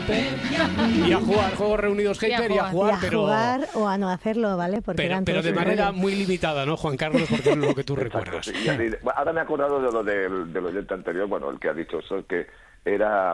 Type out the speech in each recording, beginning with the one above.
Hyper y a jugar, juegos reunidos Hyper y a jugar, pero... jugar o a no hacerlo, ¿vale? Porque pero de manera muy limitada, ¿no, Juan Carlos? Porque es lo que tú recuerdas. Sí. Ahora me he acordado de lo del oyente anterior, bueno, el que ha dicho eso, que era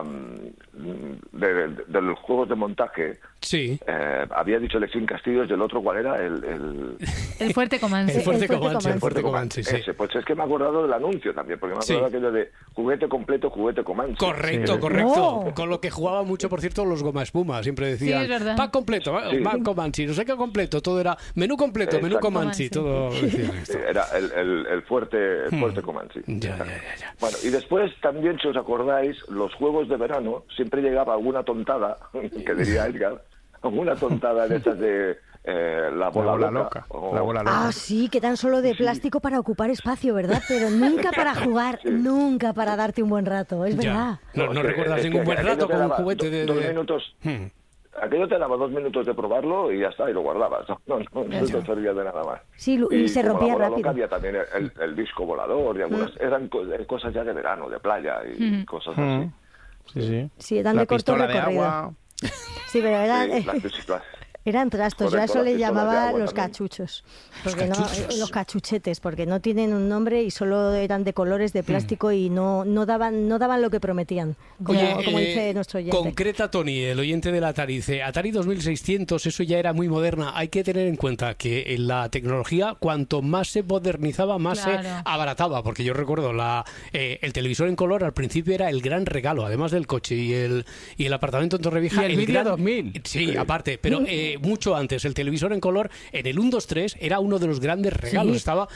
de los juegos de montaje. Sí. Había dicho Elección Castillos y el otro, ¿cuál era? El Fuerte Comanche. El Fuerte Comanche, sí. Ese, pues es que me he acordado del anuncio también, porque me he acordado aquello de juguete completo, juguete Comanche. Correcto. Oh. Con lo que jugaba mucho, por cierto, los Goma Espuma. Siempre decían, sí, es verdad. pack completo, pack Comanche, no sé qué completo, todo era menú completo, menú Comanche, todo decían esto. Era el fuerte Comanche. Ya. Bueno, y después también, si os acordáis, los juegos de verano siempre llegaba alguna tontada, que diría Edgar, alguna tontada de esas de la bola loca. La bola loca. Ah, sí, que tan solo de plástico para ocupar espacio, ¿verdad? Pero nunca para jugar, nunca para darte un buen rato, es verdad. No recuerdas ningún buen rato con un juguete de... 2 minutos. Aquello te daba 2 minutos de probarlo y ya está, y lo guardabas. No te servía de nada más. Sí, y se rompía como la bola rápido. loca, había también el disco volador y algunas eran cosas ya de verano, de playa y cosas así. Sí. Sí, eran de corto pistola de recorrido. agua. Sí, pero eran... las Eran trastos, yo a Correcto, eso las le pistolas de llamaba agua los también. cachuchos. Porque los cachuchetes, porque no tienen un nombre y solo eran de colores de plástico y no daban lo que prometían, como dice nuestro oyente. Concreta Tony, el oyente del Atari, dice, Atari 2600, eso ya era muy moderna. Hay que tener en cuenta que en la tecnología, cuanto más se modernizaba, más se abarataba, porque yo recuerdo el televisor en color al principio era el gran regalo, además del coche y el apartamento en Torrevieja. Y el vídeo 2000. Sí, aparte, pero mucho antes, el televisor en color en el 1, 2, 3 era uno de los grandes regalos, Sí. estaba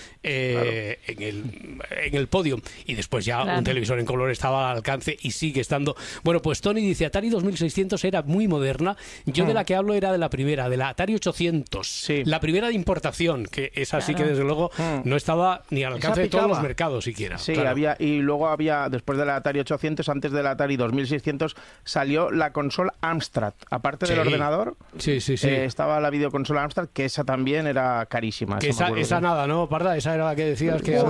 en el podio, y después ya un televisor en color estaba al alcance y sigue estando. Bueno, pues Tony dice, Atari 2600 era muy moderna, yo de la que hablo era de la primera, de la Atari 800, la primera de importación, que es así que desde luego no estaba ni al alcance de todos los mercados siquiera. Sí, claro. y luego había, después de la Atari 800, antes de la Atari 2600, salió la consola Amstrad, aparte del ordenador. Sí. Estaba la videoconsola Amstrad, que esa también era carísima. Que esa nada, ¿no, Parda? Esa era la que decías que...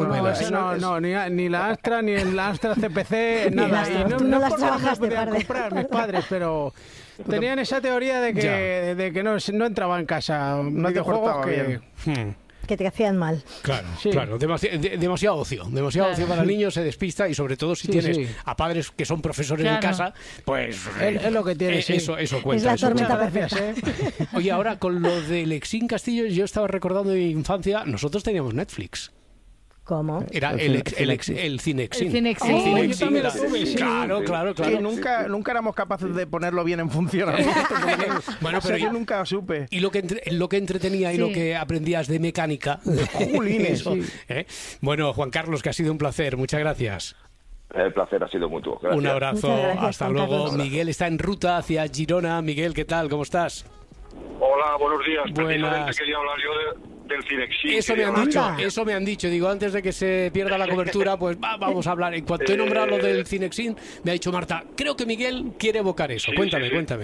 ni la Astra, ni el Astra CPC, nada. Tú no las por nada trabajaste, podían Parda. comprar mis padres, pero tenían esa teoría de que no entraba en casa No te videojuegos portaba que... bien. Que te hacían mal. Claro, demasiado ocio para el niño, se despista, y sobre todo si tienes a padres que son profesores en casa, pues es lo que tiene. Eso cuenta. Es la eso tormenta cuenta. perfecta. Oye, ahora con lo de Lexín Castillo, yo estaba recordando de mi infancia, nosotros teníamos Netflix. ¿Cómo? Era el Cinexin. El Cinexin. El yo también lo tuve, sí. Claro. Que nunca éramos capaces de ponerlo bien en funcionamiento. Bueno, pero yo nunca supe. Y lo que entretenía y lo que aprendías de mecánica. Jolines, Eso, ¿eh? Bueno, Juan Carlos, que ha sido un placer. Muchas gracias. El placer ha sido mutuo. Gracias. Un abrazo. Muchas gracias, Hasta Juan luego. Carlos. Miguel está en ruta hacia Girona. Miguel, ¿qué tal? ¿Cómo estás? Hola, buenos días. Buenas. Precisamente quería hablar yo del Cinexin. Eso me han dicho. Digo, antes de que se pierda la cobertura, pues vamos a hablar. En cuanto he nombrado lo del Cinexin, me ha dicho Marta, creo que Miguel quiere evocar eso. Sí, Cuéntame.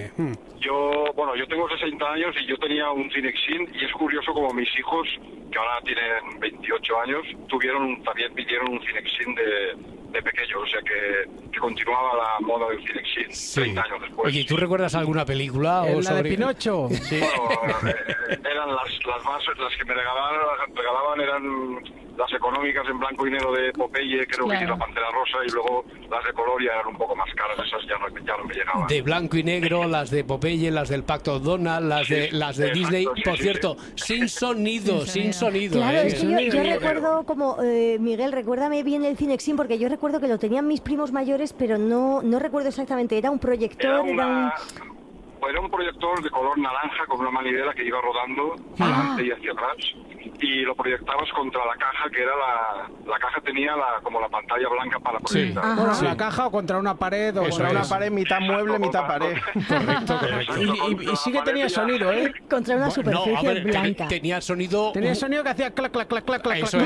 Yo tengo 60 años y yo tenía un Cinexin, y es curioso como mis hijos, que ahora tienen 28 años, también pidieron un Cinexin de pequeños, o sea que continuaba la moda del Cinexin 30 años después. Oye, ¿tú recuerdas alguna película? La de Pinocho. Sí. Bueno, eran las que me regalaban eran las económicas en blanco y negro de Popeye, creo que sí, la Pantera Rosa, y luego las de color ya eran un poco más caras, esas ya no me llegaban. De blanco y negro, las de Popeye, las del Pacto Donald, las de Disney, exacto, por cierto, sin sonido. Claro, es que yo recuerdo como, Miguel, recuérdame bien el Cinexin, porque yo recuerdo que lo tenían mis primos mayores, pero no recuerdo exactamente, era un proyector, Era un proyector de color naranja con una manivela que iba rodando adelante y hacia atrás, y lo proyectabas contra la caja, que era la caja tenía como la pantalla blanca para proyectar. Bueno, la caja o contra una pared, o contra una pared, mitad mueble, mitad pared. Correcto. Y sí que tenía sonido, ¿eh? contra una superficie blanca. Tenía sonido... Tenía sonido que hacía clac, clac, clac, clac, clac. Eso.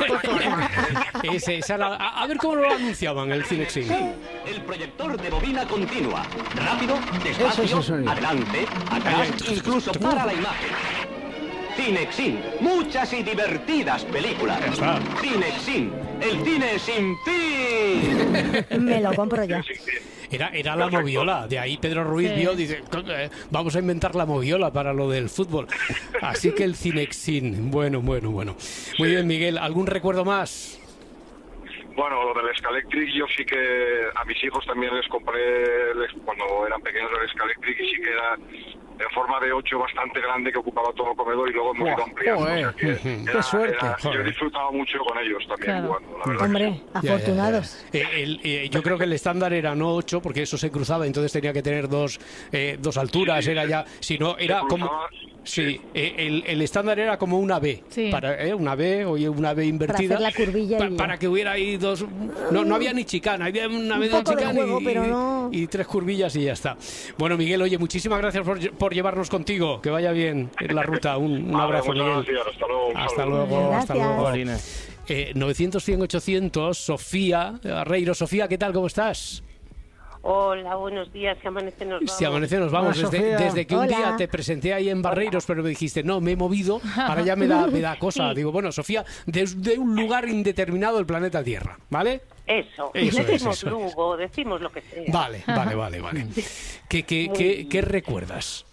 A ver cómo lo anunciaban, el Cinexin. El proyector de bobina continua. Rápido, despacio, Eso es el sonido. adelante, atrás, incluso para la imagen. Cinexin, muchas y divertidas películas. Cinexin, el cine sin fin. Me lo compro ya. Era la moviola. De ahí Pedro Ruiz vio, dice, vamos a inventar la moviola para lo del fútbol. Así que el Cinexin. Bueno. Muy bien, Miguel. ¿Algún recuerdo más? Bueno, lo del Scalectric, yo sí que a mis hijos también les compré cuando eran pequeños el Scalectric, y sí que era en forma de 8 bastante grande, que ocupaba todo el comedor, y luego hemos ido ampliando. O sea que ¡qué suerte! Yo he disfrutado mucho con ellos también jugando, la verdad. Hombre, afortunados. Yo creo que el estándar era no 8, porque eso se cruzaba, entonces tenía que tener dos alturas, era ya... Si no, era como... Sí, el estándar era como una B, una B o una B invertida. Para hacer la curvilla. Para que hubiera ahí dos... No había ni chicana, había una media chicana y 3 curvillas y ya está. Bueno, Miguel, oye, muchísimas gracias por llevarnos contigo. Que vaya bien en la ruta. Un abrazo, Miguel. Gracias, hasta luego. Hasta luego. 900-100-800, Sofía Arreiro. Sofía, ¿qué tal? ¿Cómo estás? Hola, buenos días. Si amanece nos vamos. Si amanece nos vamos. Desde que un día te presenté ahí en Barreiros, pero me dijiste, no, me he movido, ahora ya me da cosa. Sí. Digo, bueno, Sofía, desde un lugar indeterminado del planeta Tierra, ¿vale? Eso decimos Lugo, decimos lo que sea. Vale. ¿Qué recuerdas?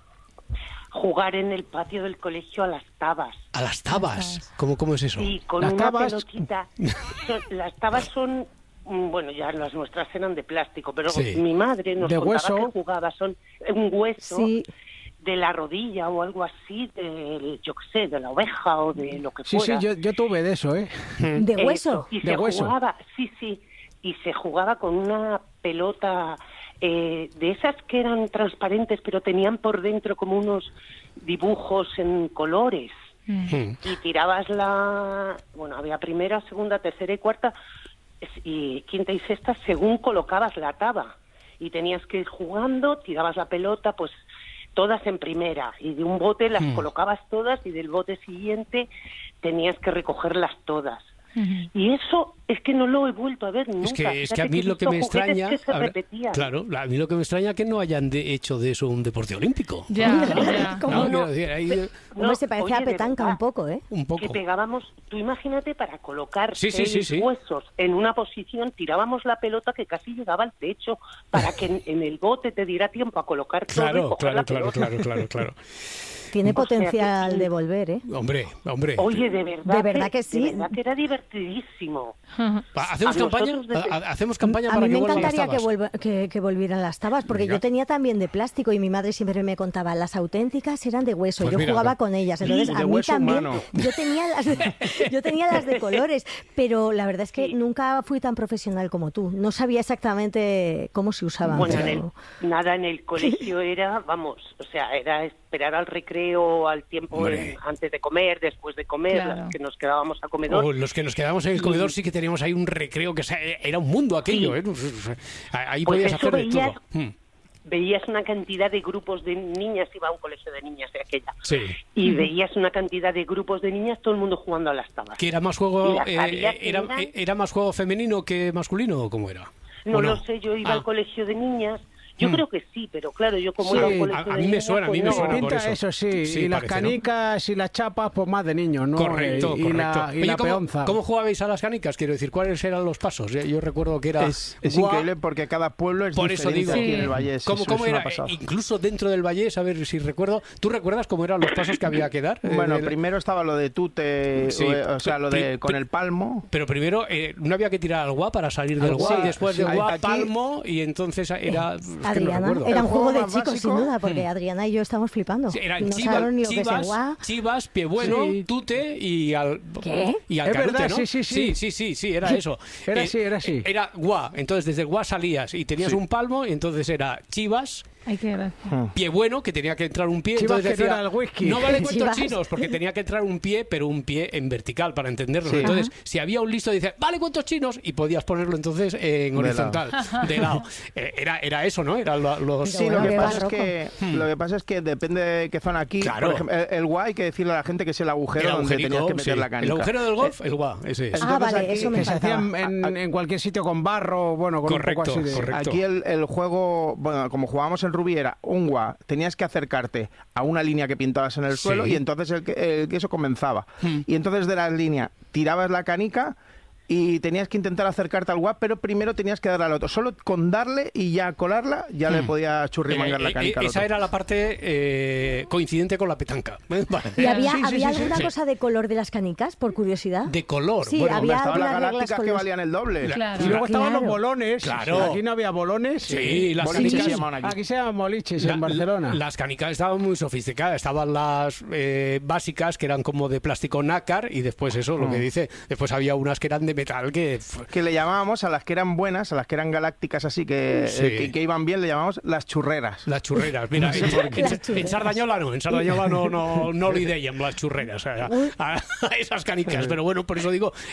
Jugar en el patio del colegio a las tabas. ¿A las tabas? ¿Cómo es eso? Sí, con una pelotita. Las tabas son... Bueno, ya las nuestras eran de plástico, pero mi madre nos contaba que jugaba, son un hueso de la rodilla o algo así, yo qué sé, de la oveja o de lo que fuera. Sí, yo tuve de eso, ¿eh? ¿De hueso? Y se jugaba, y se jugaba con una pelota de esas que eran transparentes, pero tenían por dentro como unos dibujos en colores. Y tirabas había primera, segunda, tercera y cuarta, y quinta y sexta según colocabas la taba, y tenías que ir jugando, tirabas la pelota pues todas en primera, y de un bote las colocabas todas, y del bote siguiente tenías que recogerlas todas. Y eso es que no lo he vuelto a ver nunca. Es que a mí lo que me extraña... Que se repetían. Claro, a mí lo que me extraña es que no hayan hecho de eso un deporte olímpico. Ya. ¿Cómo no? Se parece a petanca un poco, ¿eh? Un poco. Que pegábamos, tú imagínate, para colocar 6 huesos en una posición, tirábamos la pelota que casi llegaba al techo, para que en el bote te diera tiempo a colocar todo y coger la pelota. Claro. Tiene potencial de volver, ¿eh? Hombre. Oye, de verdad que sí. De verdad que era divertidísimo. ¿Hacemos campaña para que vuelvan las tabas? A mí me encantaría que volvieran las tabas, porque yo tenía también de plástico, y mi madre siempre me contaba, las auténticas eran de hueso. Pues yo jugaba con ellas. Entonces, a mí también, yo tenía las de colores, pero la verdad es que nunca fui tan profesional como tú. No sabía exactamente cómo se usaban. Bueno, en el colegio era esperar al recreo, al tiempo antes de comer, después de comer, las que nos quedábamos a comedor. Los que nos quedábamos en el comedor sí que teníamos ahí un recreo, que era un mundo aquello. Ahí podías hacer de todo. Veías una cantidad de grupos de niñas, iba a un colegio de niñas de aquella, y veías una cantidad de grupos de niñas, todo el mundo jugando a las tabas. ¿Que era más juego era más juego femenino que masculino, o cómo era? No lo sé, yo iba al colegio de niñas. Yo creo que sí, pero claro, yo como era un colegio a mí me suena, pinta eso sí, y las canicas, ¿no? Y las chapas, pues más de niños, ¿no? Correcto. Y la peonza. ¿Cómo jugabais a las canicas? Quiero decir, ¿cuáles eran los pasos? Yo recuerdo que era... Es increíble porque cada pueblo es diferente. Por eso digo, aquí en el Vallés. ¿Cómo era? Incluso dentro del Vallés, a ver si recuerdo... ¿Tú recuerdas cómo eran los pasos que había que dar? Bueno, primero estaba lo de tute, lo de con el palmo. Pero primero no había que tirar al guá para salir del guá, y después del guá, palmo, y entonces era... Adriana, era un juego de chicos, básico, sin duda, porque Adriana y yo estamos flipando. Sí, eran chivas, pie bueno, tute y al verdad, ¿no? Sí, era eso. Era así. Era guá, entonces desde el guá salías y tenías un palmo, y entonces era chivas, pie bueno, que tenía que entrar un pie. Chivas, entonces que decía, no era el whisky. No vale cuentos chinos, porque tenía que entrar un pie, pero un pie en vertical para entenderlo. Entonces, si había un listo, dice, vale cuentos chinos, y podías ponerlo entonces en horizontal, de lado. Era eso, ¿no? Era los... Sí, lo que pasa es que depende de qué zona aquí. Por ejemplo, el guá hay que decirle a la gente que es el agujero donde tenías que meter la canica. El agujero del golf, el guá, ese es. Vale, eso me que se hacía en cualquier sitio con barro, bueno, con un poco así de... Correcto. Aquí el juego, bueno, como jugábamos en Rubí, era un guá, tenías que acercarte a una línea que pintabas en el suelo, y entonces el queso comenzaba. Y entonces de la línea tirabas la canica, y tenías que intentar acercarte al guap, pero primero tenías que darle al otro. Solo con darle y ya colarla, ya le podía churrimangar la canica al otro. Esa era la parte coincidente con la petanca. Vale. ¿Y había alguna cosa de color de las canicas, por curiosidad? ¿De color? Sí, bueno, había estaban las galácticas que valían el doble. Claro. Y luego estaban los bolones. Claro. Aquí no había bolones. Sí, las boliches canicas. aquí se llaman boliches en Barcelona. Las canicas estaban muy sofisticadas. Estaban las básicas, que eran como de plástico nácar, y después eso, lo que dice. Después había unas que eran de metal que le llamábamos a las que eran buenas, a las que eran galácticas así, que iban bien, le llamábamos las churreras. Las churreras, mira, en Sardañola no li dèiem las churreras a esas canicas, pero bueno, por eso digo,